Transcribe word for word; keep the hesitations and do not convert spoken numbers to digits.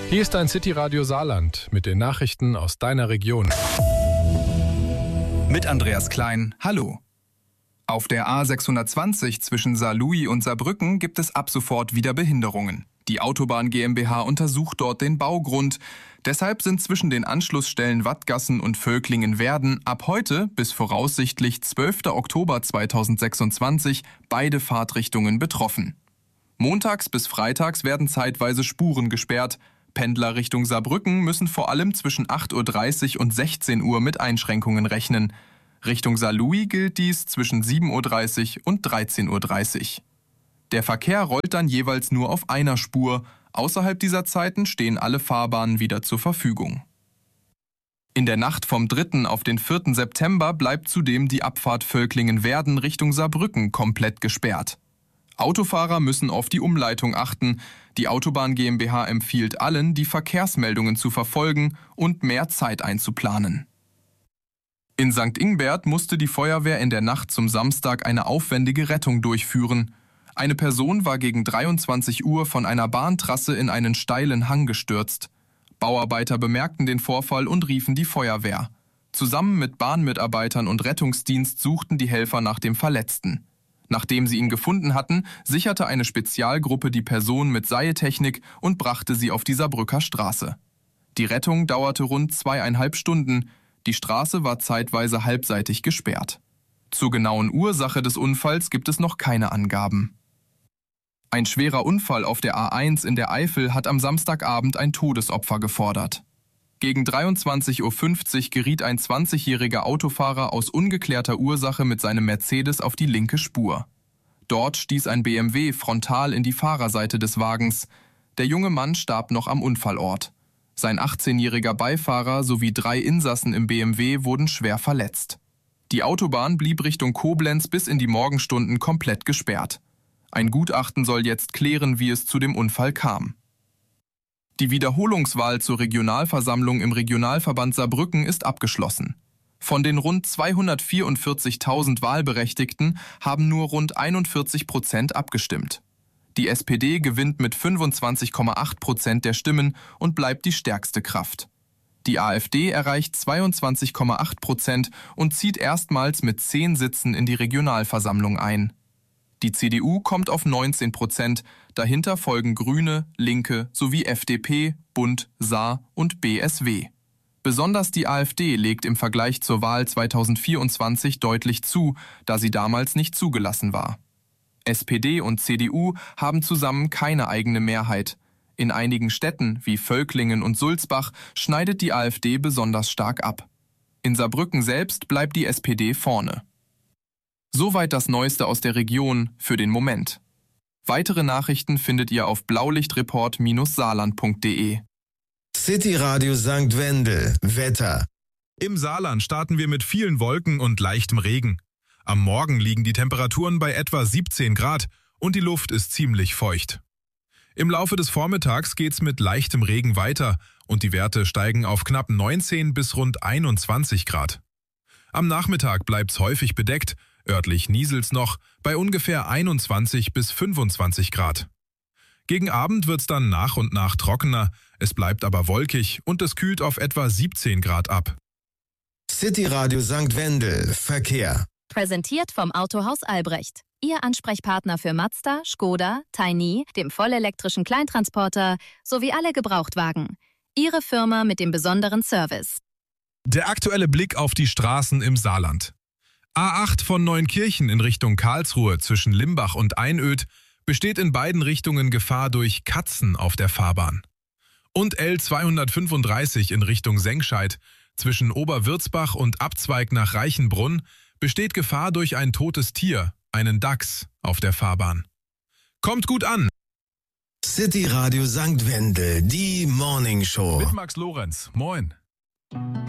Hier ist dein City-Radio Saarland mit den Nachrichten aus deiner Region. Mit Andreas Klein, hallo. Auf der A sechshundertzwanzig zwischen Saarlouis und Saarbrücken gibt es ab sofort wieder Behinderungen. Die Autobahn GmbH untersucht dort den Baugrund. Deshalb sind zwischen den Anschlussstellen Wattgassen und Völklingen-Werden ab heute bis voraussichtlich zwölften Oktober zweitausendsechsundzwanzig beide Fahrtrichtungen betroffen. Montags bis freitags werden zeitweise Spuren gesperrt. Pendler Richtung Saarbrücken müssen vor allem zwischen acht Uhr dreißig und sechzehn Uhr mit Einschränkungen rechnen. Richtung Saarlouis gilt dies zwischen sieben Uhr dreißig und dreizehn Uhr dreißig. Der Verkehr rollt dann jeweils nur auf einer Spur. Außerhalb dieser Zeiten stehen alle Fahrbahnen wieder zur Verfügung. In der Nacht vom dritten auf den vierten September bleibt zudem die Abfahrt Völklingen-Werden Richtung Saarbrücken komplett gesperrt. Autofahrer müssen auf die Umleitung achten. Die Autobahn GmbH empfiehlt allen, die Verkehrsmeldungen zu verfolgen und mehr Zeit einzuplanen. In Sankt Ingbert musste die Feuerwehr in der Nacht zum Samstag eine aufwendige Rettung durchführen. Eine Person war gegen dreiundzwanzig Uhr von einer Bahntrasse in einen steilen Hang gestürzt. Bauarbeiter bemerkten den Vorfall und riefen die Feuerwehr. Zusammen mit Bahnmitarbeitern und Rettungsdienst suchten die Helfer nach dem Verletzten. Nachdem sie ihn gefunden hatten, sicherte eine Spezialgruppe die Person mit Seiltechnik und brachte sie auf die Saarbrücker Straße. Die Rettung dauerte rund zweieinhalb Stunden. Die Straße war zeitweise halbseitig gesperrt. Zur genauen Ursache des Unfalls gibt es noch keine Angaben. Ein schwerer Unfall auf der A eins in der Eifel hat am Samstagabend ein Todesopfer gefordert. Gegen dreiundzwanzig Uhr fünfzig geriet ein zwanzigjähriger Autofahrer aus ungeklärter Ursache mit seinem Mercedes auf die linke Spur. Dort stieß ein B M W frontal in die Fahrerseite des Wagens. Der junge Mann starb noch am Unfallort. Sein achtzehnjähriger Beifahrer sowie drei Insassen im B M W wurden schwer verletzt. Die Autobahn blieb Richtung Koblenz bis in die Morgenstunden komplett gesperrt. Ein Gutachten soll jetzt klären, wie es zu dem Unfall kam. Die Wiederholungswahl zur Regionalversammlung im Regionalverband Saarbrücken ist abgeschlossen. Von den rund zweihundertvierundvierzigtausend Wahlberechtigten haben nur rund einundvierzig Prozent abgestimmt. Die S P D gewinnt mit fünfundzwanzig Komma acht Prozent der Stimmen und bleibt die stärkste Kraft. Die AfD erreicht zweiundzwanzig Komma acht Prozent und zieht erstmals mit zehn Sitzen in die Regionalversammlung ein. Die C D U kommt auf neunzehn Prozent, dahinter folgen Grüne, Linke sowie F D P, Bund, Saar und B S W. Besonders die AfD legt im Vergleich zur Wahl zweitausendvierundzwanzig deutlich zu, da sie damals nicht zugelassen war. S P D und C D U haben zusammen keine eigene Mehrheit. In einigen Städten wie Völklingen und Sulzbach schneidet die AfD besonders stark ab. In Saarbrücken selbst bleibt die S P D vorne. Soweit das Neueste aus der Region für den Moment. Weitere Nachrichten findet ihr auf blaulichtreport Bindestrich saarland Punkt de. City Radio Sankt Wendel. Wetter. Im Saarland starten wir mit vielen Wolken und leichtem Regen. Am Morgen liegen die Temperaturen bei etwa siebzehn Grad und die Luft ist ziemlich feucht. Im Laufe des Vormittags geht's mit leichtem Regen weiter und die Werte steigen auf knapp neunzehn bis rund einundzwanzig Grad. Am Nachmittag bleibt's häufig bedeckt, örtlich nieselt's noch, bei ungefähr einundzwanzig bis fünfundzwanzig Grad. Gegen Abend wird's dann nach und nach trockener, es bleibt aber wolkig und es kühlt auf etwa siebzehn Grad ab. City Radio Sankt Wendel. Verkehr. Präsentiert vom Autohaus Albrecht. Ihr Ansprechpartner für Mazda, Skoda, Tiny, dem vollelektrischen Kleintransporter sowie alle Gebrauchtwagen. Ihre Firma mit dem besonderen Service. Der aktuelle Blick auf die Straßen im Saarland. A acht von Neunkirchen in Richtung Karlsruhe zwischen Limbach und Einöd besteht in beiden Richtungen Gefahr durch Katzen auf der Fahrbahn. Und L zweihundertfünfunddreißig in Richtung Sengscheid zwischen Oberwürzbach und Abzweig nach Reichenbrunn besteht Gefahr durch ein totes Tier, einen Dachs, auf der Fahrbahn. Kommt gut an! City Radio Sankt Wendel, die Morning Show. Mit Max Lorenz. Moin.